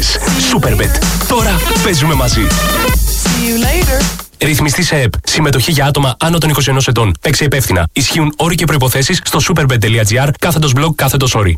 εβδομάδες. Superbet. Τώρα παίζουμε μαζί. Ρυθμιστή σε ΕΠ. Συμμετοχή για άτομα άνω των 21 ετών. Παίξε υπεύθυνα. Ισχύουν όροι και προϋποθέσεις στο superbet.gr/blog/όροι.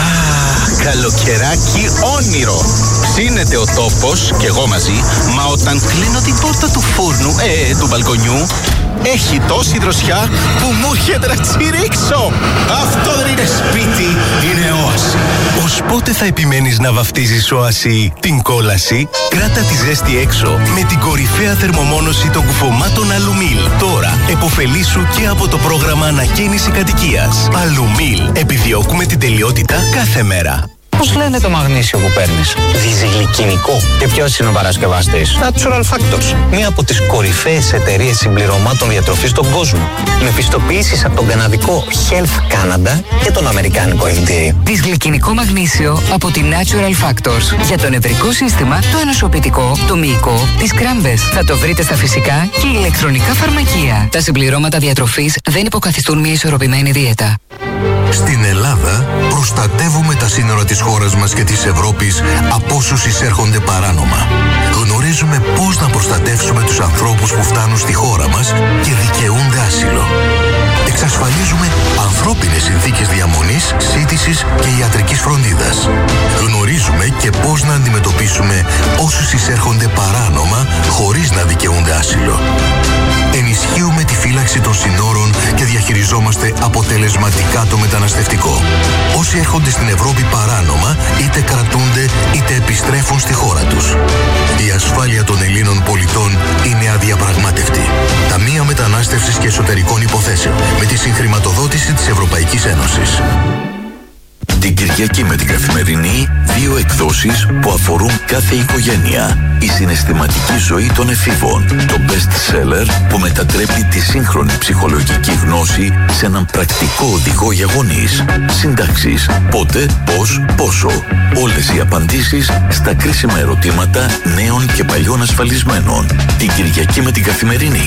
Καλοκαιράκι όνειρο. Ψήνεται ο τόπος και εγώ μαζί, μα όταν κλείνω την πόρτα του φούρνου, του μπαλκονιού, έχει τόση δροσιά που μου έρχεται να τσιρίξω. Αυτό δεν είναι σπίτι, είναι όαση. Ως πότε θα επιμένεις να βαφτίζεις όαση την κόλαση? Κράτα τη ζέστη έξω με την κορυφαία θερμομόνωση των κουφωμάτων Αλουμίλ. Τώρα εποφελήσου και από το πρόγραμμα ανακαίνιση κατοικίας. Αλουμίλ. Επιδιώκουμε την τελειότητα κάθε μέρα. Πώς λένε το μαγνήσιο που παίρνεις? Διζυγλικινικό. Και ποιος είναι ο παρασκευαστής? Natural Factors. Μία από τις κορυφαίες εταιρείες συμπληρωμάτων διατροφής στον κόσμο. Με πιστοποιήσεις από τον καναδικό Health Canada και τον αμερικάνικο FDA. Διζυγλικινικό μαγνήσιο από τη Natural Factors. Για το νευρικό σύστημα, το ενοσοποιητικό, το μυϊκό, τις κράμπες. Θα το βρείτε στα φυσικά και ηλεκτρονικά φαρμακεία. Τα συμπληρώματα διατροφής δεν υποκαθιστούν μια ισορροπημένη δίαιτα. Στην Ελλάδα προστατεύουμε τα σύνορα της χώρας μας και της Ευρώπης από όσους εισέρχονται παράνομα. Γνωρίζουμε πώς να προστατεύσουμε τους ανθρώπους που φτάνουν στη χώρα μας και δικαιούνται άσυλο. Εξασφαλίζουμε ανθρώπινες συνθήκες διαμονής, σύντησης και ιατρικής φροντίδας. Γνωρίζουμε και πώς να αντιμετωπίσουμε όσους εισέρχονται παράνομα χωρίς να δικαιούνται άσυλο. Ενισχύουμε τη φύλαξη των συνόρων και διαχειριζόμαστε αποτελεσματικά το μεταναστευτικό. Όσοι έρχονται στην Ευρώπη παράνομα, είτε κρατούνται είτε επιστρέφουν στη χώρα τους. Η ασφάλεια των Ελλήνων πολιτών είναι αδιαπραγμάτευτη. Ταμεία Μετανάστευσης και Εσωτερικών Υποθέσεων, με τη συγχρηματοδότηση της Ευρωπαϊκής Ένωσης. Την Κυριακή με την Καθημερινή, 2 εκδόσεις που αφορούν κάθε οικογένεια. Η συναισθηματική ζωή των εφήβων, το best seller που μετατρέπει τη σύγχρονη ψυχολογική γνώση σε έναν πρακτικό οδηγό για γονείς. Συντάξεις, πότε, πώς, πόσο. Όλες οι απαντήσεις στα κρίσιμα ερωτήματα νέων και παλιών ασφαλισμένων. Την Κυριακή με την Καθημερινή.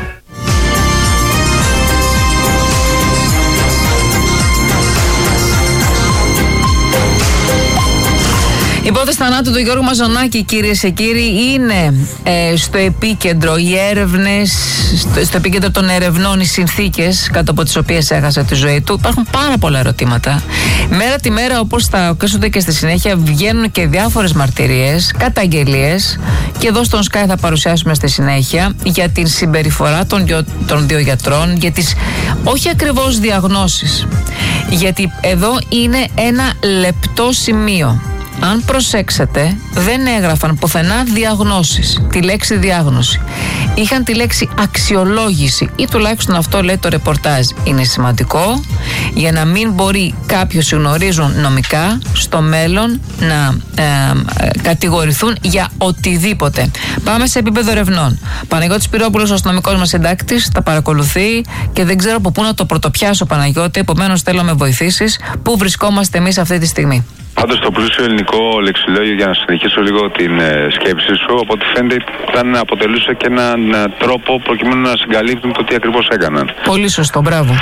Η υπόθεση θανάτου του Γιώργου Μαζονάκη, κυρίες και κύριοι, είναι στο επίκεντρο οι έρευνες, στο επίκεντρο των ερευνών οι συνθήκες κάτω από τις οποίες έχασε τη ζωή του. Υπάρχουν πάρα πολλά ερωτήματα. Μέρα τη μέρα, όπως θα ακούσετε και στη συνέχεια, βγαίνουν και διάφορες μαρτυρίες, καταγγελίες, και εδώ στον Sky θα παρουσιάσουμε στη συνέχεια για την συμπεριφορά των δύο γιατρών, για τις όχι ακριβώς διαγνώσεις. Γιατί εδώ είναι ένα λεπτό σημείο. Αν προσέξετε, δεν έγραφαν πουθενά διαγνώσεις, τη λέξη διάγνωση. Είχαν τη λέξη αξιολόγηση, ή τουλάχιστον αυτό λέει το ρεπορτάζ. Είναι σημαντικό για να μην μπορεί κάποιους γνωρίζουν νομικά στο μέλλον να κατηγορηθούν για οτιδήποτε. Πάμε σε επίπεδο ερευνών. Παναγιώτης Πυρόπουλος, ο αστυνομικός μας συντάκτης, τα παρακολουθεί και δεν ξέρω από πού να το πρωτοπιάσω, Παναγιώτη. Επομένως, θέλω να με βοηθήσεις. Πού βρισκόμαστε εμείς αυτή τη στιγμή? Πάντως το πλούσιο ελληνικό λεξιλόγιο, για να συνεχίσω λίγο την σκέψη σου, από ό,τι φαίνεται αποτελούσε και έναν τρόπο προκειμένου να συγκαλύπτουν το τι ακριβώς έκαναν. Πολύ σωστό, μπράβο.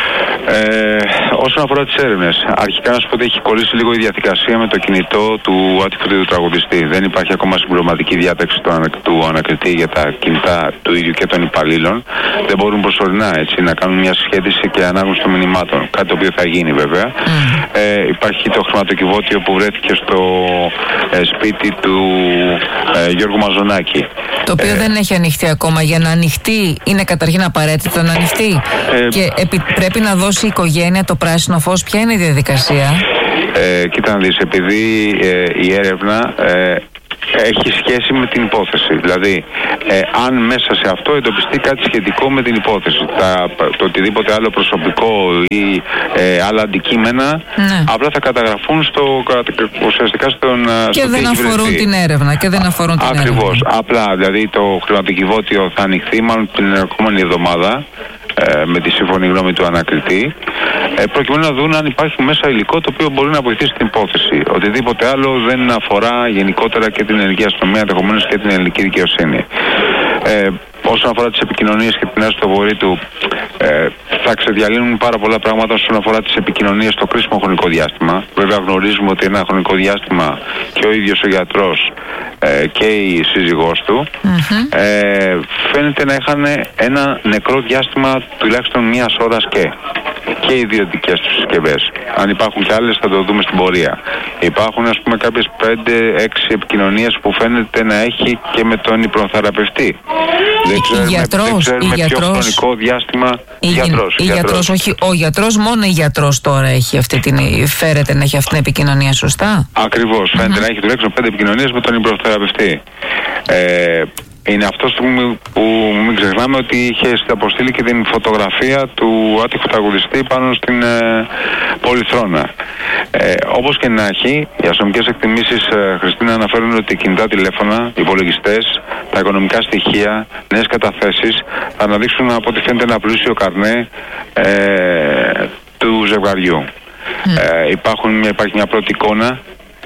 Όσον αφορά τις έρευνες, αρχικά να σου πω ότι έχει κολλήσει λίγο η διαδικασία με το κινητό του άτυχου του τραγουδιστή. Δεν υπάρχει ακόμα συμπληρωματική διάταξη του ανακριτή για τα κινητά του ίδιου και των υπαλλήλων. Δεν μπορούν προσωρινά να κάνουν μια συσχέτιση και ανάγνωση των μηνυμάτων. Κάτι το οποίο θα γίνει βέβαια. Υπάρχει το χρηματοκιβώτιο που βρέθηκε στο σπίτι του Γιώργου Μαζονάκη. Το οποίο δεν έχει ανοιχτεί ακόμα. Για να ανοιχτεί είναι καταρχήν απαραίτητο να ανοιχτεί. Και πρέπει να δώσει η οικογένεια το πράσινο φως. Ποια είναι η διαδικασία? Κοίτα να δεις, επειδή η έρευνα έχει σχέση με την υπόθεση. Δηλαδή, αν μέσα σε αυτό εντοπιστεί κάτι σχετικό με την υπόθεση, το οτιδήποτε άλλο προσωπικό ή άλλα αντικείμενα, ναι, απλά θα καταγραφούν ουσιαστικά στον. Και δεν αφορούν την έρευνα. Ακριβώς. Απλά, δηλαδή, το χρηματοκιβώτιο θα ανοιχθεί μάλλον την ερχόμενη εβδομάδα, με τη σύμφωνη γνώμη του ανακριτή, προκειμένου να δουν αν υπάρχει μέσα υλικό το οποίο μπορεί να βοηθήσει την υπόθεση. Οτιδήποτε άλλο δεν αφορά γενικότερα και την ελληνική αστυνομία, ενδεχομένως και την ελληνική δικαιοσύνη. Όσον αφορά τις επικοινωνίες και την άρση του βορρήτου, θα ξεδιαλύνουν πάρα πολλά πράγματα όσον αφορά τις επικοινωνίες στο κρίσιμο χρονικό διάστημα. Βέβαια γνωρίζουμε ότι ένα χρονικό διάστημα και ο ίδιος ο γιατρός και η σύζυγός του φαίνεται να είχαν ένα νεκρό διάστημα τουλάχιστον μιας ώρας και οι ιδιωτικές τους συσκευές. Αν υπάρχουν κι άλλες θα το δούμε στην πορεία. Υπάρχουν ας πούμε κάποιες 5-6 επικοινωνίες που φαίνεται να έχει και με τον υπνοθεραπευτή. Δεν ξέρουμε ποιο χρονικό διάστημα. Γιατρός, όχι ο γιατρός, μόνο η γιατρός τώρα έχει φέρεται να έχει αυτή την επικοινωνία, σωστά? Ακριβώς, φαίνεται να έχει τουλάχιστον 5 επικοινωνίες με τον υπνοθεραπευτή. Είναι αυτό που μην ξεχνάμε ότι είχε αποστείλει και την φωτογραφία του άτυχου τραγουδιστή πάνω στην πολυθρόνα. Όπως και να έχει, οι αστυνομικές εκτιμήσεις, Χριστίνα, αναφέρουν ότι κινητά τηλέφωνα, υπολογιστές, τα οικονομικά στοιχεία, νέες καταθέσεις θα αναδείξουν από ό,τι φαίνεται ένα πλούσιο καρνέ του ζευγαριού. Υπάρχει μια πρώτη εικόνα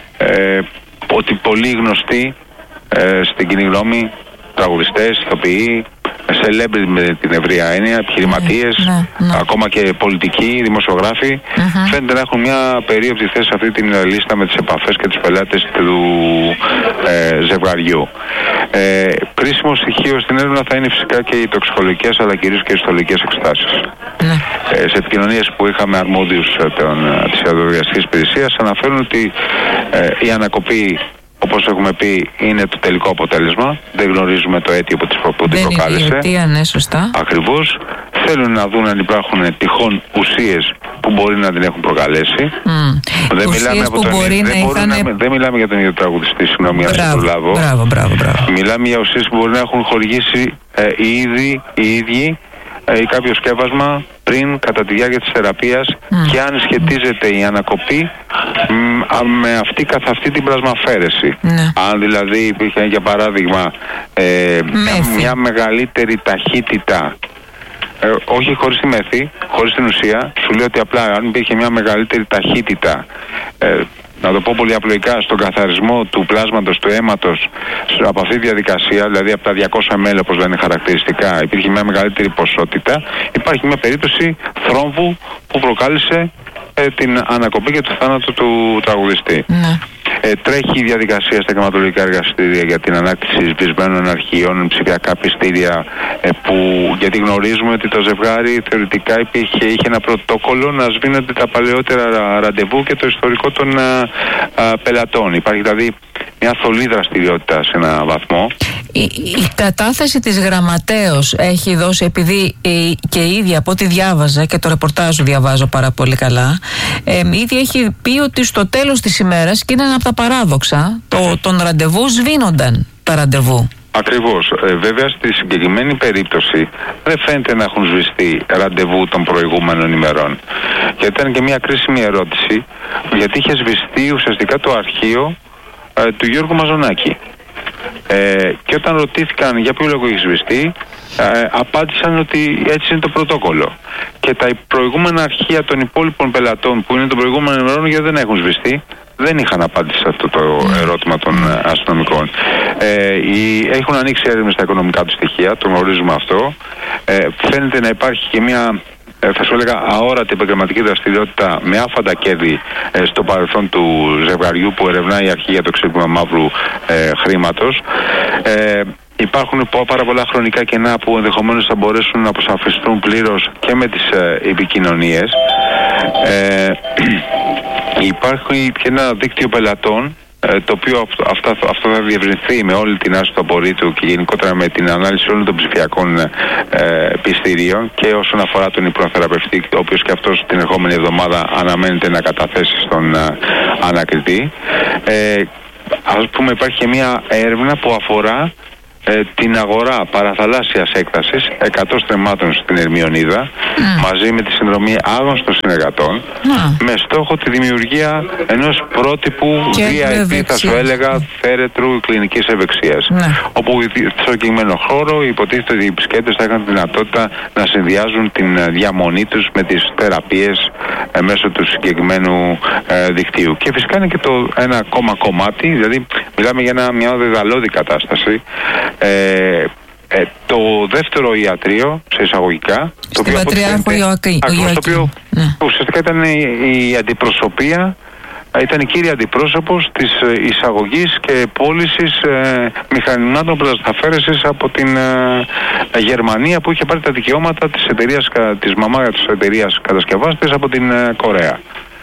ότι πολύ γνωστοί στην κοινή γνώμη, τραγουδιστές, ηθοποιοί, celebrity με την ευρεία έννοια, επιχειρηματίες, ακόμα και πολιτικοί, δημοσιογράφοι, φαίνεται να έχουν μια περίοπτη θέση σε αυτή την λίστα με τις επαφές και τους πελάτες του ζευγαριού. Κρίσιμο στοιχείο στην έρευνα θα είναι φυσικά και οι τοξικολογικές αλλά κυρίως και οι ιστολογικές εξετάσεις. Σε επικοινωνίες που είχαμε αρμόδιους της ιατροδικαστικής υπηρεσίας αναφέρουν ότι η ανακοπή, όπως έχουμε πει, είναι το τελικό αποτέλεσμα. Δεν γνωρίζουμε το αίτιο που την προκάλεσε. Δεν είναι η αιτία, ναι, σωστά. Ακριβώς. Θέλουν να δουν αν υπάρχουν τυχόν ουσίες που μπορεί να την έχουν προκαλέσει. Δεν μιλάμε για τον ίδιο τραγουδιστή, συγγνώμη, να σας προλάβω. Μπράβο. Μιλάμε για ουσίες που μπορεί να έχουν χορηγήσει οι ίδιοι ή κάποιο σκεύασμα πριν, κατά τη διάρκεια της θεραπείας και αν σχετίζεται η ανακοπή με αυτή την πλασμαφέρεση. Αν δηλαδή υπήρχε για παράδειγμα μια μεγαλύτερη ταχύτητα, όχι χωρίς τη μέθη, χωρίς την ουσία, σου λέω ότι απλά αν υπήρχε μια μεγαλύτερη ταχύτητα, να το πω πολύ απλοϊκά, στον καθαρισμό του πλάσματος, του αίματος από αυτή τη διαδικασία, δηλαδή από τα 200 ml όπως λένε χαρακτηριστικά, υπήρχε μια μεγαλύτερη ποσότητα, υπάρχει μια περίπτωση θρόμβου που προκάλεσε την ανακοπή και το θάνατο του τραγουδιστή. Τρέχει η διαδικασία στα κλιματολογικά εργαστήρια για την ανάκτηση σβησμένων αρχείων, ψηφιακά πιστήρια, γιατί γνωρίζουμε ότι το ζευγάρι θεωρητικά είχε ένα πρωτόκολλο να σβήνονται τα παλαιότερα ραντεβού και το ιστορικό των πελατών. Υπάρχει δηλαδή μια θολή δραστηριότητα σε ένα βαθμό. Η κατάθεση της γραμματέως έχει δώσει, επειδή και η ίδια από ό,τι διάβαζα και το ρεπορτάζ διαβάζω πάρα πολύ καλά, η ίδια έχει πει ότι στο τέλος της ημέρας, και είναι ένα από τα παράδοξα, των ραντεβού σβήνονταν τα ραντεβού. Ακριβώς. Βέβαια στη συγκεκριμένη περίπτωση δεν φαίνεται να έχουν σβηστεί ραντεβού των προηγούμενων ημερών. Και ήταν και μια κρίσιμη ερώτηση, γιατί είχε σβηστεί ουσιαστικά το αρχείο του Γιώργου Μαζονάκη. Και όταν ρωτήθηκαν για ποιο λόγο έχει σβηστεί, απάντησαν ότι έτσι είναι το πρωτόκολλο. Και τα προηγούμενα αρχεία των υπόλοιπων πελατών που είναι των προηγούμενων ημερών, γιατί δεν έχουν σβηστεί, δεν είχαν απάντηση σε αυτό το ερώτημα των αστυνομικών. Έχουν ανοίξει έρευνες στα οικονομικά του στοιχεία, το γνωρίζουμε αυτό. Φαίνεται να υπάρχει και μια, θα σου έλεγα, αόρατη επαγγελματική δραστηριότητα με άφαντα κέρδη στο παρελθόν του ζευγαριού που ερευνάει η αρχή για το ξέπλυμα μαύρου χρήματος. Υπάρχουν πάρα πολλά χρονικά κενά που ενδεχομένως θα μπορέσουν να αποσαφιστούν πλήρως και με τις επικοινωνίες. Υπάρχει και ένα δίκτυο πελατών, το οποίο αυτό θα διευρυνθεί με όλη την άρση του απορρίτου και γενικότερα με την ανάλυση όλων των ψηφιακών πιστηρίων και όσον αφορά τον υπνοθεραπευτή, ο οποίος και αυτός την ερχόμενη εβδομάδα αναμένεται να καταθέσει στον ανακριτή. Ας πούμε, υπάρχει και μια έρευνα που αφορά την αγορά παραθαλάσσιας έκτασης 100 στρεμμάτων στην Ερμιονίδα μαζί με τη συνδρομή άγνωστων συνεργατών με στόχο τη δημιουργία ενός πρότυπου VIP, θα σου έλεγα, θέρετρου κλινικής ευεξίας, όπου στο συγκεκριμένο χώρο υποτίθεται ότι οι επισκέπτες θα είχαν τη δυνατότητα να συνδυάζουν την διαμονή τους με τις θεραπείες μέσω του συγκεκριμένου δικτύου. Και φυσικά είναι και ένα ακόμα κομμάτι, δηλαδή μιλάμε για μια δεδαλώδη κατάσταση. Το δεύτερο ιατρείο, σε εισαγωγικά, στην Πατριάρχο Ιωακή. Το οποίο ουσιαστικά ήταν η αντιπροσωπεία, ήταν η κύρια αντιπρόσωπος της εισαγωγής και πώλησης μηχανημάτων πρωτασταφαίρεσης από την Γερμανία, που είχε πάρει τα δικαιώματα της εταιρείας, της μαμά της εταιρείας κατασκευάστης από την Κορέα.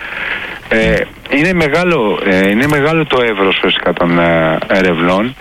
Είναι μεγάλο το εύρος φυσικά των ερευνών,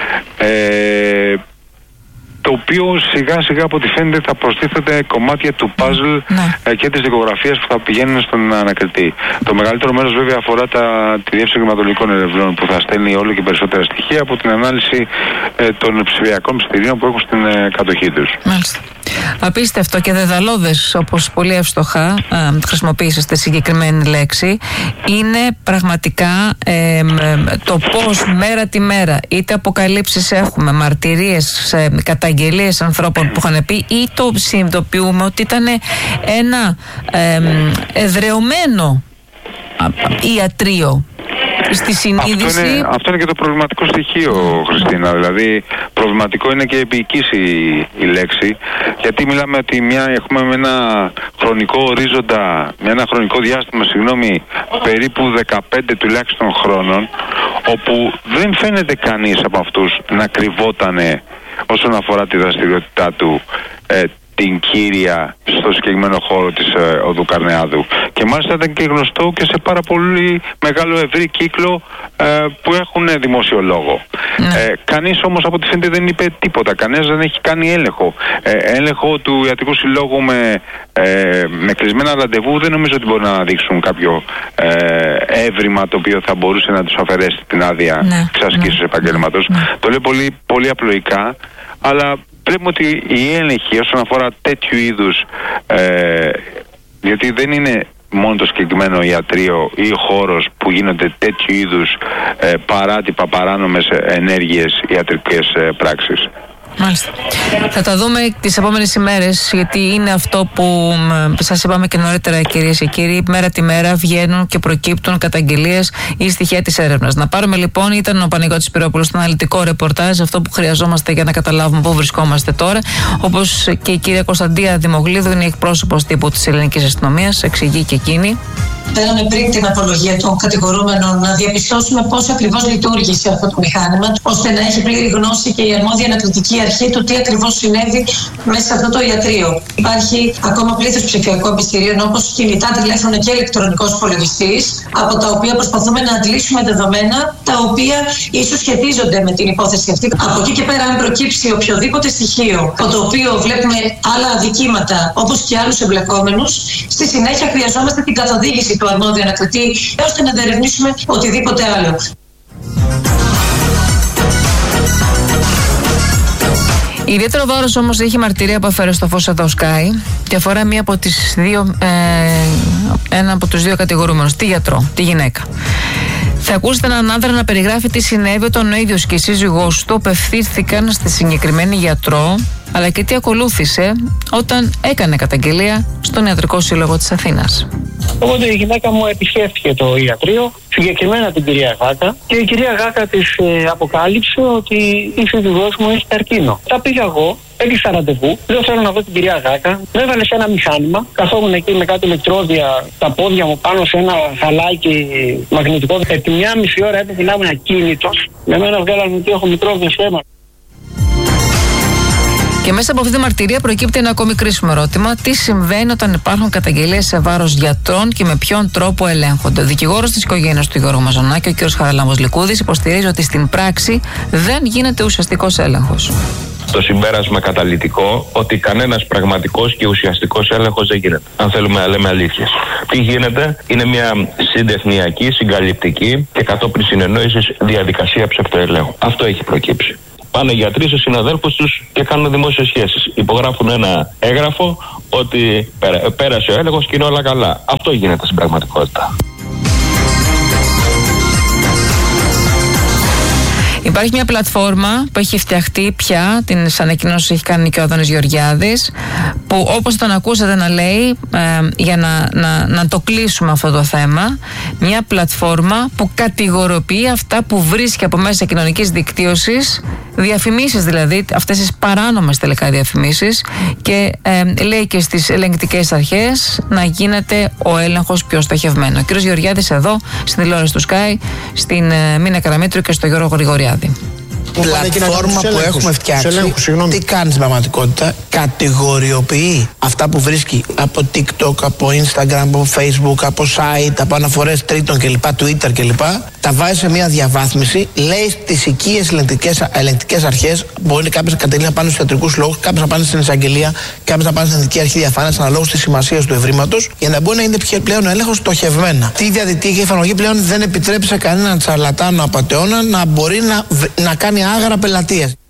το οποίο σιγά σιγά από ό,τι φαίνεται θα προστίθεται κομμάτια του παζλ και της δικογραφίας που θα πηγαίνουν στον ανακριτή. Το μεγαλύτερο μέρος βέβαια αφορά τη διεύθυνση κλιματολογικών ερευνών, που θα στέλνει όλο και περισσότερα στοιχεία από την ανάλυση των ψηφιακών μυστηρίων που έχουν στην κατοχή τους. Μάλιστα. Απίστευτο και δεδαλώδες, όπως πολύ εύστοχα χρησιμοποίησες τη συγκεκριμένη λέξη, είναι πραγματικά το πώς μέρα τη μέρα είτε αποκαλύψεις έχουμε, μαρτυρίες, καταγγελίες ανθρώπων που είχαν πει, ή το συνειδητοποιούμε ότι ήταν ένα εδρεωμένο ιατρείο στη συνείδηση. Αυτό είναι και το προβληματικό στοιχείο, Χριστίνα. Δηλαδή, προβληματικό είναι και επίοικης η λέξη, γιατί μιλάμε ότι έχουμε με ένα χρονικό ορίζοντα, με ένα χρονικό διάστημα, περίπου 15 τουλάχιστον χρόνων, όπου δεν φαίνεται κανείς από αυτούς να κρυβότανε όσον αφορά τη δραστηριότητά του την κύρια στο συγκεκριμένο χώρο της οδού Καρνεάδου. Και μάλιστα ήταν και γνωστό και σε πάρα πολύ μεγάλο ευρύ κύκλο που έχουν δημόσιο λόγο. Κανείς όμως από ό,τι φαίνεται δεν είπε τίποτα. Κανένας δεν έχει κάνει έλεγχο. Έλεγχο του Ιατρικού Συλλόγου με κλεισμένα ραντεβού δεν νομίζω ότι μπορούν να δείξουν κάποιο έβριμα το οποίο θα μπορούσε να τους αφαιρέσει την άδεια εξασκήσεως επαγγέλματος. Το λέω πολύ, πολύ απλοϊκά, αλλά βλέπουμε ότι η έλεγχη όσον αφορά τέτοιου είδους, γιατί δεν είναι μόνο το συγκεκριμένο ιατρείο ή ο χώρος που γίνονται τέτοιου είδους παράτυπα, παράνομες ενέργειες, ιατρικές πράξεις. Μάλιστα. Θα τα δούμε τις επόμενες ημέρες, γιατί είναι αυτό που σας είπαμε και νωρίτερα, κυρίες και κύριοι. Μέρα τη μέρα βγαίνουν και προκύπτουν καταγγελίες ή στοιχεία της έρευνας. Να πάρουμε λοιπόν, ήταν ο Παναγιώτης Σπυρόπουλος στο αναλυτικό ρεπορτάζ, αυτό που χρειαζόμαστε για να καταλάβουμε πού βρισκόμαστε τώρα. Όπως και η κυρία Κωνσταντία Δημογλίδου, είναι εκπρόσωπος τύπου της Ελληνικής Αστυνομίας, εξηγεί και εκείνη. Θέλαμε πριν την απολογία των κατηγορούμενων να διαπιστώσουμε πώς ακριβώς λειτουργήσε αυτό το μηχάνημα, ώστε να έχει πλήρη γνώση και η αρμόδια ανακριτική αρχή του τι ακριβώς συνέβη μέσα σε αυτό το ιατρείο. Υπάρχει ακόμα πλήθος ψηφιακών μυστηρίων, όπως κινητά τηλέφωνα και ηλεκτρονικός υπολογιστής, από τα οποία προσπαθούμε να αντλήσουμε δεδομένα τα οποία ίσως σχετίζονται με την υπόθεση αυτή. Από εκεί και πέρα, αν προκύψει οποιοδήποτε στοιχείο, από το οποίο βλέπουμε άλλα αδικήματα, όπως και άλλους εμπλεκόμενους, στη συνέχεια χρειαζόμαστε την καθοδήγηση του αρμόδιου ανακριτή, ώστε να διερευνήσουμε οτιδήποτε άλλο. Ιδιαίτερο βάρος όμως έχει η μαρτυρία που έφερε στο φως εδώ Sky και αφορά ένα από τους δύο κατηγορούμενους, τη γιατρό, τη γυναίκα. Θα ακούσετε έναν άντρα να περιγράφει τι συνέβη όταν ο ίδιος και η σύζυγός του απευθύνθηκαν στη συγκεκριμένη γιατρό, αλλά και τι ακολούθησε όταν έκανε καταγγελία στον Ιατρικό Σύλλογο της Αθήνας. Οπότε η γυναίκα μου επισκέφθηκε το ιατρείο, συγκεκριμένα την κυρία Γάκα, και η κυρία Γάκα της αποκάλυψε ότι η σύζυγός μου έχει καρκίνο. Τα πήγα εγώ, έκλεισα ραντεβού, λέω θέλω να δω την κυρία Γάκα, με έβαλε σε ένα μηχάνημα, καθόμουν εκεί με κάτι ηλεκτρόδια τα πόδια μου πάνω σε ένα χαλάκι μαγνητικό. Επί 1,5 ώρα έπρεπε να ήμουν ακίνητος, με μένα βγάλανε ότι έχω μικρόβιο στο αίμα. Και μέσα από αυτή τη μαρτυρία προκύπτει ένα ακόμη κρίσιμο ερώτημα: τι συμβαίνει όταν υπάρχουν καταγγελίες σε βάρος γιατρών και με ποιον τρόπο ελέγχονται. Ο δικηγόρος της οικογένειας του Γιώργου Μαζονάκη, ο κ. Χαραλάμπος Λικούδης, υποστηρίζει ότι στην πράξη δεν γίνεται ουσιαστικός έλεγχος. Το συμπέρασμα καταλυτικό ότι κανένας πραγματικός και ουσιαστικός έλεγχος δεν γίνεται. Αν θέλουμε να λέμε αλήθειες. Τι γίνεται, είναι μια συντεχνιακή, συγκαλυπτική και κατόπιν συνεννόησης διαδικασία ψευτοελέγχου. Αυτό έχει προκύψει. Πάνε γιατροί στους συναδέλφους τους και κάνουν δημόσιες σχέσεις. Υπογράφουν ένα έγγραφο ότι πέρασε ο έλεγχος και είναι όλα καλά. Αυτό γίνεται στην πραγματικότητα. Υπάρχει μια πλατφόρμα που έχει φτιαχτεί πια, τις ανακοινώσεις έχει κάνει και ο Άδωνης Γεωργιάδης, που όπως τον ακούσατε να λέει, για να το κλείσουμε αυτό το θέμα, μια πλατφόρμα που κατηγοροποιεί αυτά που βρίσκει από μέσα κοινωνικής δικτύωσης διαφημίσεις, δηλαδή αυτές τις παράνομες τελικά διαφημίσεις, και λέει και στις ελεγκτικές αρχές να γίνεται ο έλεγχος πιο στοχευμένο. Ο κ. Γεωργιάδης εδώ στην τηλεόραση του Sky, στην Μίνα Καραμήτρου και στο Γιώργο Γρηγοριάδη. Πλατφόρμα που έχουμε φτιάξει, τι κάνει στην πραγματικότητα? Κατηγοριοποιεί αυτά που βρίσκει από TikTok, από Instagram, από Facebook, από site, από αναφορές τρίτων κλπ, Twitter κλπ. Τα βάζει σε μια διαβάθμιση, λέει στις οικίες ελεγκτικές αρχές, μπορεί κάποιες να κατελήγουν πάνω στους ιατρικούς λόγους, κάποιες να πάνε στην εισαγγελία, κάποιες να πάνε στην Εθνική Αρχή Διαφάνειας αναλόγως της σημασίας του ευρήματος, για να μπορεί να είναι πλέον ο έλεγχος στοχευμένα. Τι διαδικτύακη εφαρμογή πλέον δεν επιτρέπει σε κανέναν τσαρλατάνο απατεώνα να μπορεί να κάνει άγαρα πελατείας.